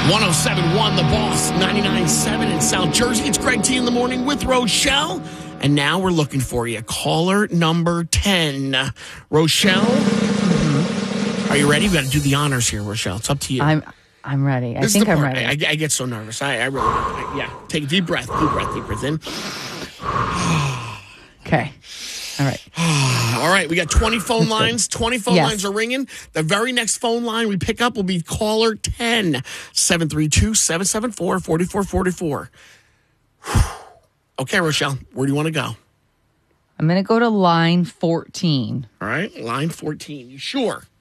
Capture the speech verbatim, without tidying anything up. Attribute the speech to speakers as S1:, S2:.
S1: one oh seven point one The Boss, ninety-nine point seven in South Jersey. It's Greg T in the morning with Rochelle. And now we're looking for you. Caller number ten. Rochelle, mm-hmm. Are you ready? We've got to do the honors here, Rochelle. It's up to you.
S2: I'm I'm ready. I
S1: this
S2: think I'm
S1: part.
S2: ready.
S1: I, I get so nervous. I, I really, I, yeah. Take a deep breath. Deep breath. Deep breath in.
S2: Okay. All right.
S1: All right, we got twenty phone lines. twenty phone
S2: Yes.
S1: lines are ringing. The very next phone line we pick up will be caller ten, seven three two, seven seven four, four four four four. Okay, Rochelle, where do you want to go?
S2: I'm going to go to line fourteen.
S1: All right, line fourteen. You sure?